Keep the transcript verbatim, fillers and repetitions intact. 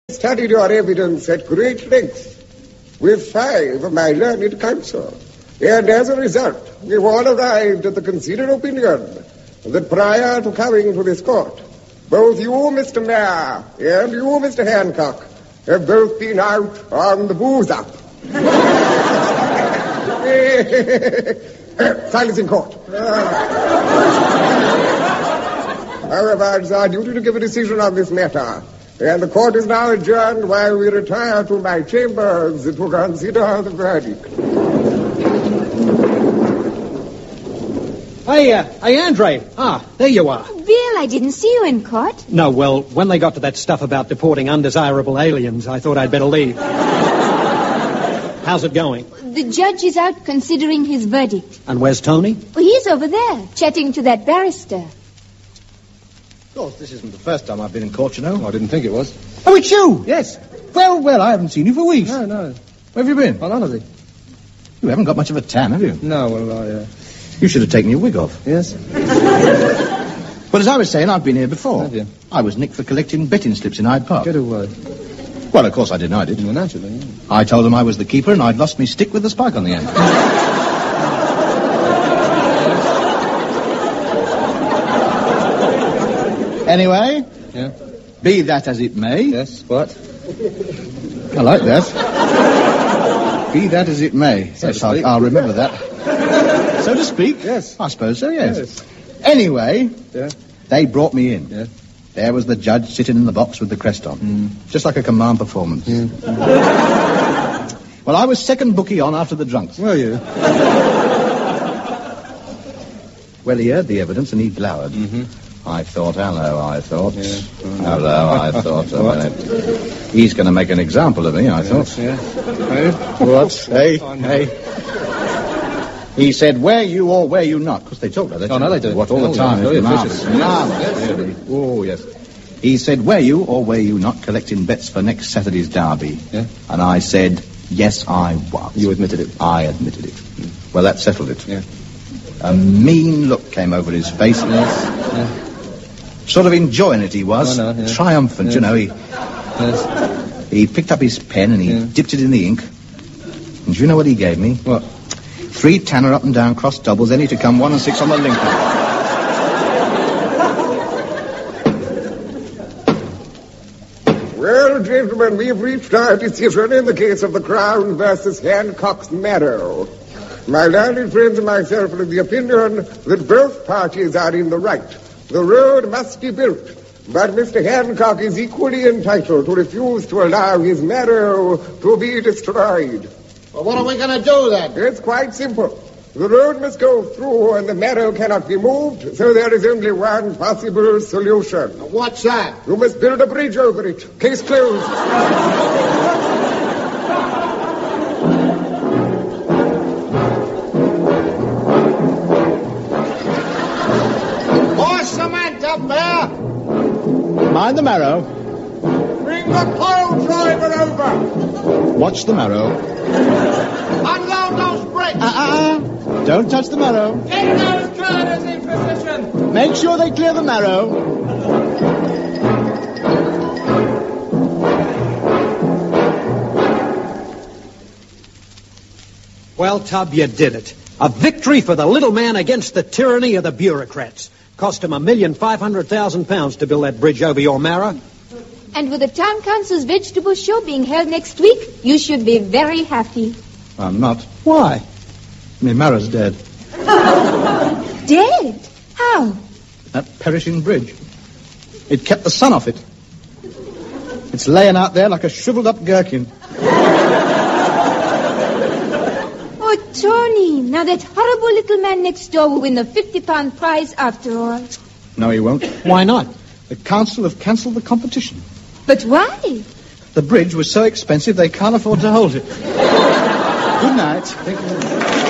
studied your evidence at great length with five of my learned counsel, and as a result, we've all arrived at the considered opinion that prior to coming to this court, both you, Mister Mayor, and you, Mister Hancock, have both been out on the booze up. Silence in court. However, it's our duty to give a decision on this matter, and the court is now adjourned while we retire to my chambers to consider the verdict. Hey, uh, hey, Andre. Ah, there you are. Bill, I didn't see you in court. No, well, when they got to that stuff about deporting undesirable aliens, I thought I'd better leave. How's it going? The judge is out considering his verdict. And where's Tony? Well, he's over there, chatting to that barrister. Of course, this isn't the first time I've been in court, you know. Oh, I didn't think it was. Oh, it's you? Yes. Well, well, I haven't seen you for weeks. No, no. Where have you been? On holiday. You haven't got much of a tan, have you? No, well, I, uh... You should have taken your wig off. Yes? But as I was saying, I've been here before. Have you? I was nicked for collecting betting slips in Hyde Park. Get away. Well, of course I denied it. Well, naturally, yeah. I told them I was the keeper and I'd lost me stick with the spike on the end. Anyway, Yeah? be that as it may. Yes, what? I like that. Be that as it may. So yes, to I'll, speak. I'll remember that. So to speak? Yes. I suppose so, yes. Yes. Anyway, Yeah? they brought me in. Yeah? There was the judge sitting in the box with the crest on. Mm. Just like a command performance. Well, I was second bookie on after the drunks. Were you? Well, he heard the evidence and he glowered. Mm-hmm. I thought, hello, I thought. Yeah. Hello, I thought. a What? minute. He's going to make an example of me, I thought. Yeah? Hey? What? Hey, Oh, no. hey. He said, were you or were you not? Because they talk like that. Oh, no, they do. What, all Oh, the time? yeah, very It's officious. marvellous. Yes. Marvellous, really. Oh, yes. He said, were you or were you not collecting bets for next Saturday's derby? Yeah. And I said, yes, I was. You admitted it? I admitted it. Well, that settled it. Yeah. A mean look came over his face. Yes. Yeah. Sort of enjoying it he was. Oh, no, yeah. Triumphant, Yes. you know. He Yes. he picked up his pen and he Yeah. dipped it in the ink. And do you know what he gave me? What? Three Tanner up and down cross doubles, any to come one and six on the Lincoln. Well, gentlemen, we've reached our decision in the case of the Crown versus Hancock's Marrow. My learned friends and myself are of the opinion that both parties are in the right. The road must be built, but Mister Hancock is equally entitled to refuse to allow his Marrow to be destroyed. Well, what are we going to do then? It's quite simple. The road must go through and the Marrow cannot be moved, so there is only one possible solution. What's that? You must build a bridge over it. Case closed. Pour cement up there. Mind the Marrow. Bring the pole driver over. Watch the Marrow. Unload those bricks. Uh-uh. Don't touch the Marrow. Get those girders in position. Make sure they clear the Marrow. Well, Tub, you did it. A victory for the little man against the tyranny of the bureaucrats. Cost him a million five hundred thousand pounds to build that bridge over your Marrow. And with the town council's vegetable show being held next week, you should be very happy. I'm not. Why? My Marrow's dead. Dead? How? That perishing bridge. It kept the sun off it. It's laying out there like a shriveled up gherkin. Oh, Tony, now that horrible little man next door will win the fifty-pound prize after all. No, he won't. Why not? The council have cancelled the competition. But why? The bridge was so expensive they can't afford to hold it. Good night. Thank you.